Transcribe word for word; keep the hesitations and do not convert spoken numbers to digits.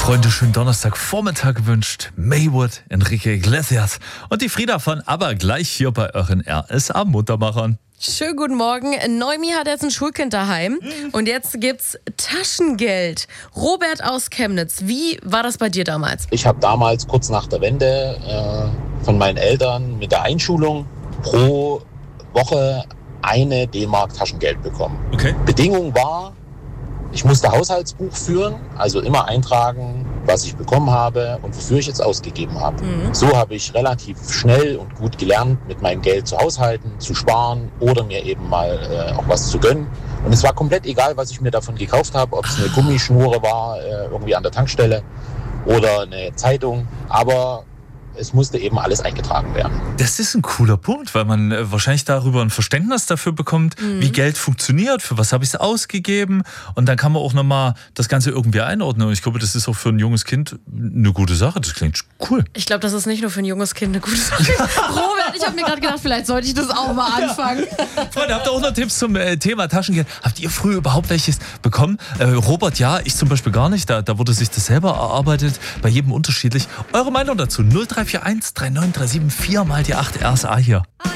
Freunde, schönen Donnerstagvormittag gewünscht. Maywood, Enrique Iglesias und die Frieda von ABBA gleich hier bei euren R S A-Muttermachern. Schönen guten Morgen. Noemi hat jetzt ein Schulkind daheim und jetzt gibt's Taschengeld. Robert aus Chemnitz, wie war das bei dir damals? Ich habe damals kurz nach der Wende äh, von meinen Eltern mit der Einschulung pro Woche eine D-Mark Taschengeld bekommen. Okay. Bedingung war, ich musste Haushaltsbuch führen, also immer eintragen, was ich bekommen habe und wofür ich jetzt ausgegeben habe. Mhm. So habe ich relativ schnell und gut gelernt, mit meinem Geld zu haushalten, zu sparen oder mir eben mal äh, auch was zu gönnen. Und es war komplett egal, was ich mir davon gekauft habe, ob es eine Gummischnur war, äh, irgendwie an der Tankstelle oder eine Zeitung. Aber es musste eben alles eingetragen werden. Das ist ein cooler Punkt, weil man äh, wahrscheinlich darüber ein Verständnis dafür bekommt, mhm. wie Geld funktioniert, für was habe ich es ausgegeben und dann kann man auch nochmal das Ganze irgendwie einordnen. Und ich glaube, das ist auch für ein junges Kind eine gute Sache. Das klingt cool. Ich glaube, das ist nicht nur für ein junges Kind eine gute Sache. Robert, ich habe mir gerade gedacht, vielleicht sollte ich das auch mal anfangen. Ja. Freunde, habt ihr auch noch Tipps zum äh, Thema Taschengeld? Habt ihr früher überhaupt welches bekommen? Äh, Robert, ja, ich zum Beispiel gar nicht. Da, da wurde sich das selber erarbeitet, bei jedem unterschiedlich. Eure Meinung dazu? null drei vier eins drei neun drei sieben vier mal die acht R S A hier.